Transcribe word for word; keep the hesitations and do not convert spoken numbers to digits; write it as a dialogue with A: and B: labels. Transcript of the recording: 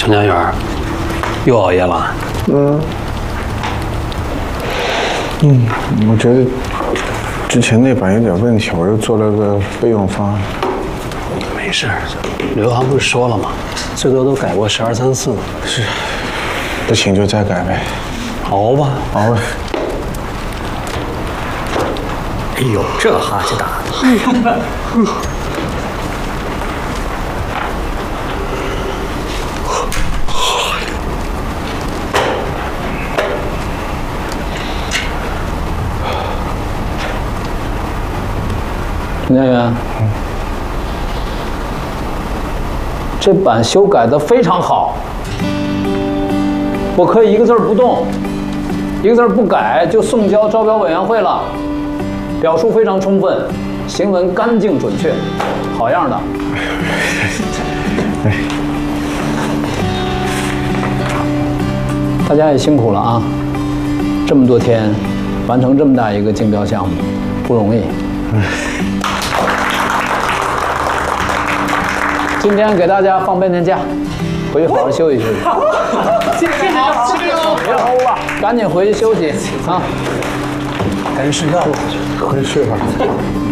A: 程家园，又熬夜了？
B: 嗯。嗯，我觉得之前那版有点问题，我又做了个备用方案。
A: 没事，刘航不是说了吗？最多都改过十二三四。
B: 是，不行就再改呗。
A: 熬吧，
B: 熬呗。
C: 哎呦，这哈欠打的！
D: 陈家园，这版修改的非常好，我可以一个字不动，一个字不改就送交招标委员会了，表述非常充分，行文干净准确，好样的！大家也辛苦了啊，这么多天完成这么大一个竞标项目，不容易。今天给大家放半天假，回去好好休息休息。
E: 谢谢啊，谢谢啊！
D: 别齁了，赶紧回去休息啊！
A: 赶紧睡觉，
B: 回去睡吧。